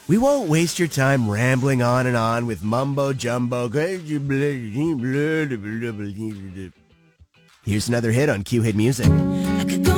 We won't waste your time rambling on and on with mumbo jumbo. Here's another hit on Q Hit Music. I could go